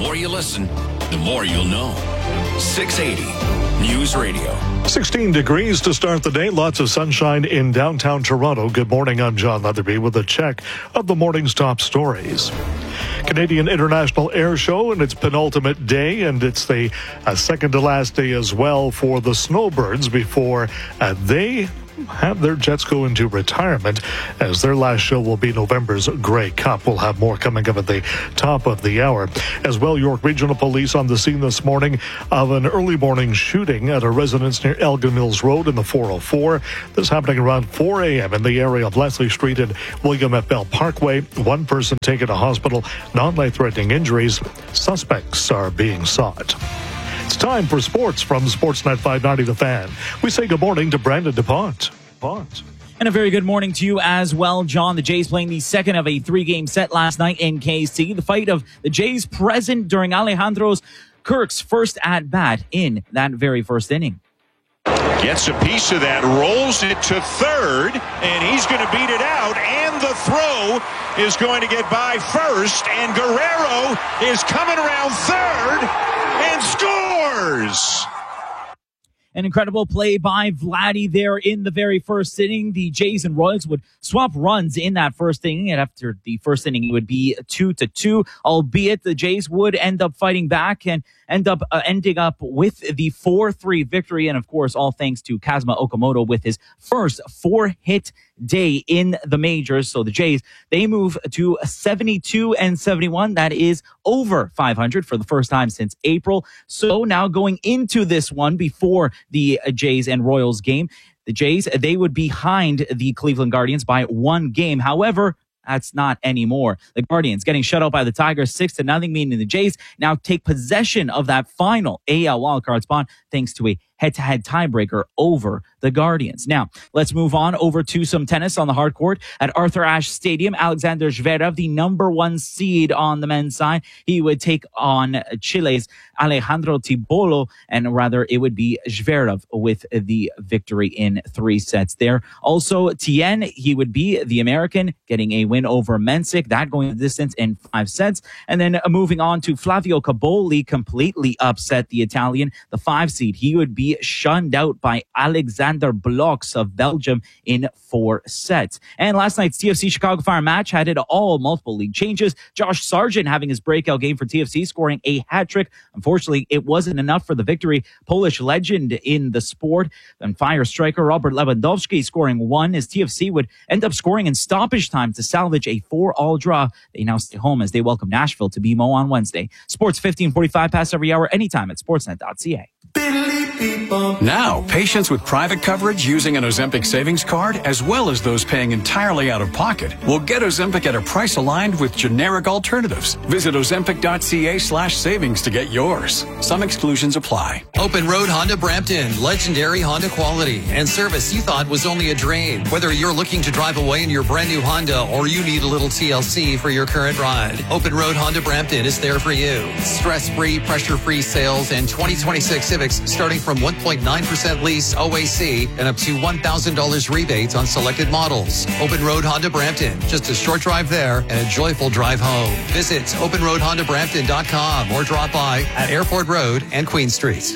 more you listen, the more you'll know. 680 News Radio. 16 degrees to start the day. Lots of sunshine in downtown Toronto. Good morning. I'm John Leatherby with a check of the morning's top stories. Canadian International Air Show in its penultimate day, and it's the second to last day as well for the Snowbirds before they have their jets go into retirement, as their last show will be November's Grey Cup. We'll have more coming up at the top of the hour. As well, York Regional Police on the scene this morning of an early morning shooting at a residence near Elgin Mills Road in the 404. This happening around 4 a.m. in the area of Leslie Street and William F. Bell Parkway. One person taken to hospital, non-life-threatening injuries. Suspects are being sought. It's time for sports from Sportsnet 590 The Fan. We say good morning to Brandon DuPont. And a very good morning to you as well, John. The Jays playing the second of a three-game set last night in KC. The fight of the Jays present during Alejandro Kirk's first at-bat in that very first inning. Gets a piece of that, rolls it to third, and he's going to beat it out, and the throw is going to get by first, and Guerrero is coming around third and scores! An incredible play by Vladdy there in the very first inning. The Jays and Royals would swap runs in that first inning, and after the first inning, it would be 2-2, albeit the Jays would end up fighting back and ending up with the 4-3 victory. And of course, all thanks to Kazuma Okamoto with his first 4-hit day in the majors. So the Jays, they move to 72-71. That is over 500 for the first time since April. So now going into this one before the Jays and Royals game, the Jays, they would be behind the Cleveland Guardians by 1 game. However, that's not anymore. The Guardians getting shut out by the Tigers 6-0, meaning the Jays now take possession of that final AL wildcard spot thanks to a head-to-head tiebreaker over the Guardians. Now, let's move on over to some tennis on the hard court at Arthur Ashe Stadium. Alexander Zverev, the number 1 seed on the men's side, he would take on Chile's Alejandro Tibolo, and rather it would be Zverev with the victory in 3 sets there. Also, Tien, he would be the American, getting a win over Mensik, that going the distance in 5 sets. And then moving on to Flavio Caboli, completely upset the Italian, the 5 seed. He would be shunned out by Alexander Blocks of Belgium in 4 sets. And last night's TFC Chicago Fire match had it all, multiple league changes. Josh Sargent having his breakout game for TFC, scoring a hat-trick. Unfortunately, it wasn't enough for the victory. Polish legend in the sport and Fire striker Robert Lewandowski scoring 1 as TFC would end up scoring in stoppage time to salvage a 4-all draw. They now stay home as they welcome Nashville to BMO on Wednesday. Sports 15:45 past every hour, anytime at sportsnet.ca. Now, patients with private coverage using an Ozempic savings card, as well as those paying entirely out of pocket, will get Ozempic at a price aligned with generic alternatives. Visit ozempic.ca/savings to get yours. Some exclusions apply. Open Road Honda Brampton. Legendary Honda quality and service you thought was only a dream. Whether you're looking to drive away in your brand new Honda or you need a little TLC for your current ride, Open Road Honda Brampton is there for you. Stress-free, pressure-free sales and 2026 Civics starting from 1.9% lease OAC and up to $1,000 rebates on selected models. Open Road Honda Brampton. Just a short drive there and a joyful drive home. Visit openroadhondabrampton.com or drop by at Airport Road and Queen Street.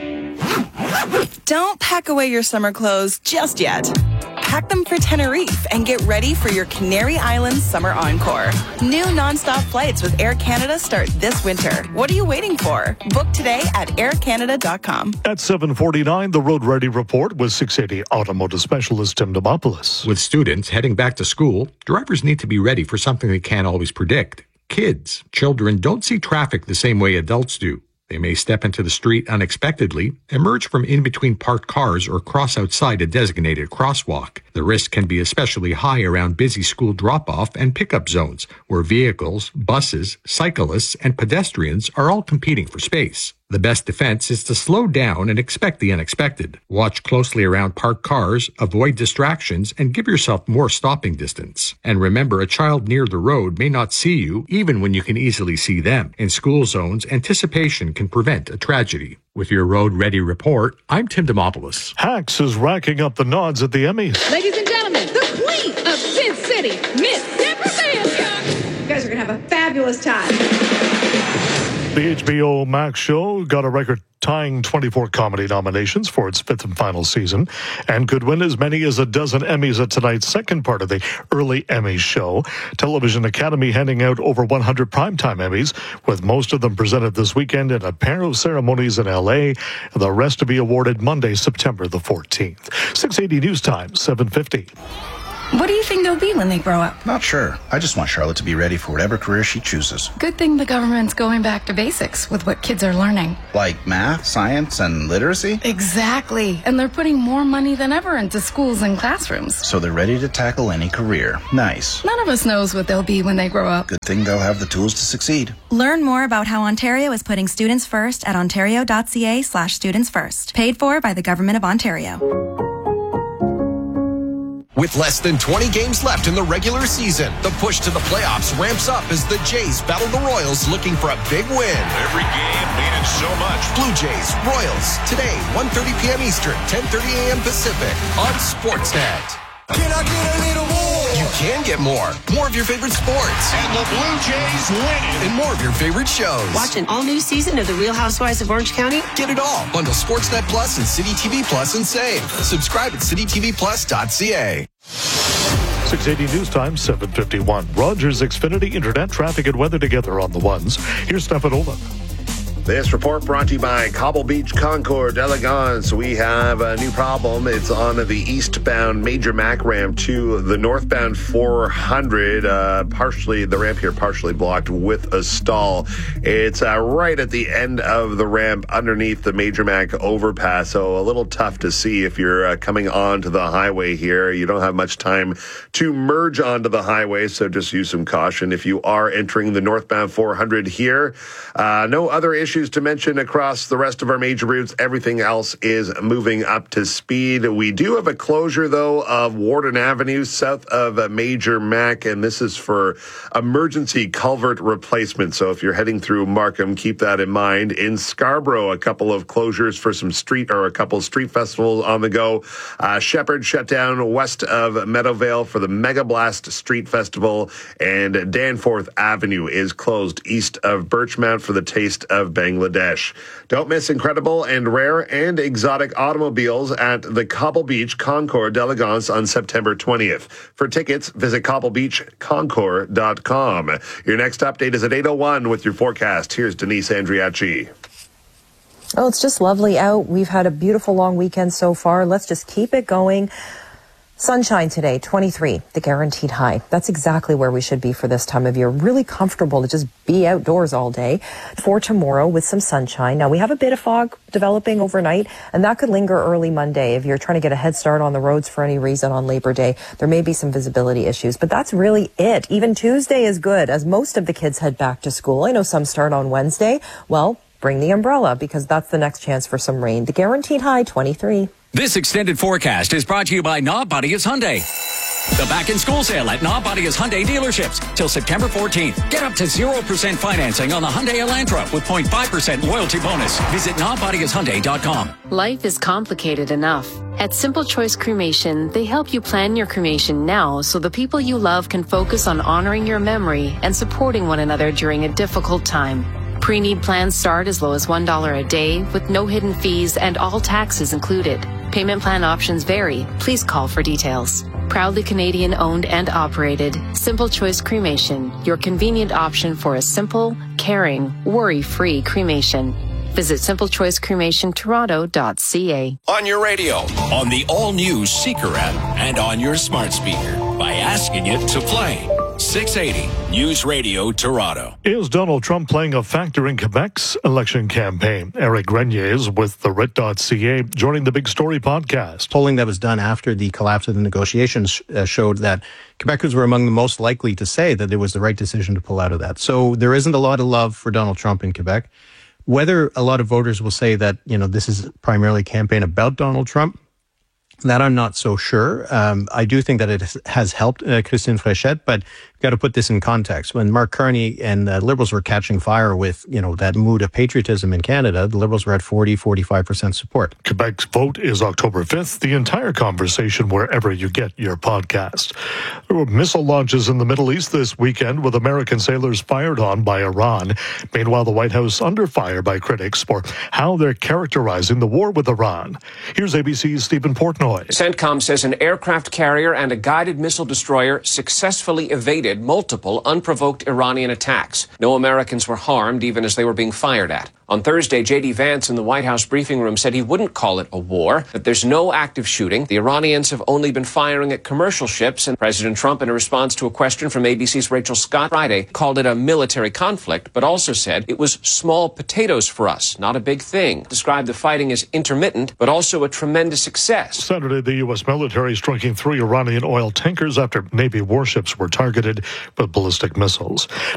Don't pack away your summer clothes just yet. Pack them for Tenerife and get ready for your Canary Islands Summer Encore. New nonstop flights with Air Canada start this winter. What are you waiting for? Book today at aircanada.com. At 7:49, the Road Ready Report with 680 Automotive Specialist Tim Demopoulos. With students heading back to school, drivers need to be ready for something they can't always predict. Children don't see traffic the same way adults do. They may step into the street unexpectedly, emerge from in between parked cars, or cross outside a designated crosswalk. The risk can be especially high around busy school drop-off and pickup zones, where vehicles, buses, cyclists, and pedestrians are all competing for space. The best defense is to slow down and expect the unexpected. Watch closely around parked cars, avoid distractions, and give yourself more stopping distance. And remember, a child near the road may not see you, even when you can easily see them. In school zones, anticipation can prevent a tragedy. With your Road Ready Report, I'm Tim Demopoulos. Hacks is racking up the nods at the Emmys. Ladies and gentlemen, the queen of Sin City, Miss Deborah Banton. You guys are going to have a fabulous fabulous time. The HBO Max show got a record-tying 24 comedy nominations for its fifth and final season and could win as many as a dozen Emmys at tonight's second part of the early Emmy show. Television Academy handing out over 100 primetime Emmys, with most of them presented this weekend in a pair of ceremonies in L.A., the rest to be awarded Monday, September the 14th. 680 News Time, 7:50. What do you think they'll be when they grow up? Not sure. I just want Charlotte to be ready for whatever career she chooses. Good thing the government's going back to basics with what kids are learning. Like math, science, and literacy? Exactly. And they're putting more money than ever into schools and classrooms. So they're ready to tackle any career. Nice. None of us knows what they'll be when they grow up. Good thing they'll have the tools to succeed. Learn more about how Ontario is putting students first at ontario.ca/students first. Paid for by the Government of Ontario. With less than 20 games left in the regular season, the push to the playoffs ramps up as the Jays battle the Royals looking for a big win. Every game meaning so much. Blue Jays, Royals, today, 1:30 p.m. Eastern, 10:30 a.m. Pacific, on Sportsnet. Can I get a little more? You can get more. More of your favorite sports. And the Blue Jays win it. And more of your favorite shows. Watch an all-new season of The Real Housewives of Orange County. Get it all. Bundle Sportsnet Plus and City TV Plus and save. Subscribe at citytvplus.ca. 680 News Time, 7:51. Rogers Xfinity Internet, traffic and weather together on the ones. Here's Stefan Olaf. This report brought to you by Cobble Beach Concord Elegance. We have a new problem. It's on the eastbound Major Mac ramp to the northbound 400. The ramp here partially blocked with a stall. It's right at the end of the ramp underneath the Major Mac overpass. So a little tough to see if you're coming onto the highway here. You don't have much time to merge onto the highway, so just use some caution. If you are entering the northbound 400 here, no other issues to mention across the rest of our major routes. Everything else is moving up to speed. We do have a closure, though, of Warden Avenue south of Major Mac, and this is for emergency culvert replacement. So if you're heading through Markham, keep that in mind. In Scarborough, a couple of closures for a couple street festivals on the go. Shepherd shut down west of Meadowvale for the Mega Blast Street Festival, and Danforth Avenue is closed east of Birchmount for the Taste of Bangladesh. Don't miss incredible and rare and exotic automobiles at the Cobble Beach Concord d'Elegance on September 20th. For tickets, visit cobblebeachconcord.com. Your next update is at 8:01 with your forecast. Here's Denise Andriachi. Oh, it's just lovely out. We've had a beautiful long weekend so far. Let's just keep it going. Sunshine today, 23, the guaranteed high. That's exactly where we should be for this time of year. Really comfortable to just be outdoors all day. For tomorrow with some sunshine. Now, we have a bit of fog developing overnight, and that could linger early Monday. If you're trying to get a head start on the roads for any reason on Labor Day, there may be some visibility issues, but that's really it. Even Tuesday is good as most of the kids head back to school. I know some start on Wednesday. Well, bring the umbrella because that's the next chance for some rain. The guaranteed high, 23. This extended forecast is brought to you by Nobbodius Hyundai. The back-in-school sale at Nobbodius Hyundai dealerships till September 14th. Get up to 0% financing on the Hyundai Elantra with 0.5% loyalty bonus. Visit NobbodiusHyundai.com. Life is complicated enough. At Simple Choice Cremation, they help you plan your cremation now so the people you love can focus on honoring your memory and supporting one another during a difficult time. Pre-need plans start as low as $1 a day with no hidden fees and all taxes included. Payment plan options vary. Please call for details. Proudly Canadian owned and operated, Simple Choice Cremation, your convenient option for a simple, caring, worry-free cremation. Visit simplechoicecremationtoronto.ca. On your radio, on the all-new Seeker app, and on your smart speaker by asking it to play. 680 News Radio Toronto. Is Donald Trump playing a factor in Quebec's election campaign? Eric Grenier is with the RIT.ca, joining the Big Story podcast. Polling that was done after the collapse of the negotiations showed that Quebecers were among the most likely to say that it was the right decision to pull out of that. So there isn't a lot of love for Donald Trump in Quebec. Whether a lot of voters will say that, this is primarily a campaign about Donald Trump, that I'm not so sure. I do think that it has helped Christine Fréchette, but got to put this in context. When Mark Carney and the Liberals were catching fire with, that mood of patriotism in Canada, the Liberals were at 45% support. Quebec's vote is October 5th. The entire conversation wherever you get your podcast. There were missile launches in the Middle East this weekend with American sailors fired on by Iran. Meanwhile, the White House under fire by critics for how they're characterizing the war with Iran. Here's ABC's Stephen Portnoy. CENTCOM says an aircraft carrier and a guided missile destroyer successfully evaded multiple unprovoked Iranian attacks. No Americans were harmed, even as they were being fired at. On Thursday, J.D. Vance in the White House briefing room said he wouldn't call it a war, that there's no active shooting. The Iranians have only been firing at commercial ships, and President Trump, in a response to a question from ABC's Rachel Scott Friday, called it a military conflict, but also said it was small potatoes for us, not a big thing. Described the fighting as intermittent, but also a tremendous success. Saturday, the U.S. military striking 3 Iranian oil tankers after Navy warships were targeted with ballistic missiles.